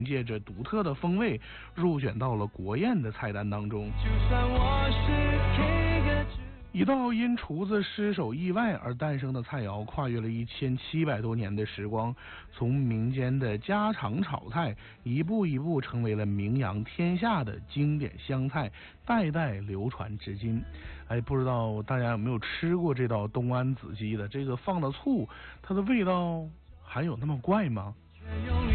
借着独特的风味，入选到了国宴的菜单当中。一道因厨子失手意外而诞生的菜肴，跨越了1700多年的时光，从民间的家常炒菜，一步一步成为了名扬天下的经典湘菜，代代流传至今。不知道大家有没有吃过这道东安子鸡的？这个放了醋，它的味道还有那么怪吗？